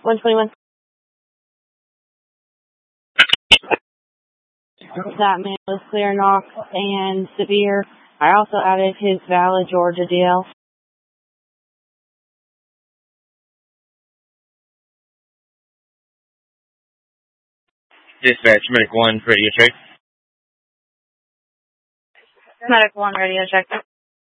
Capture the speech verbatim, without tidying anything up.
one twenty-one. That man was clear knock and severe. I also added his valid Georgia D L. Dispatch, Medic one, radio check. Medic one, radio check.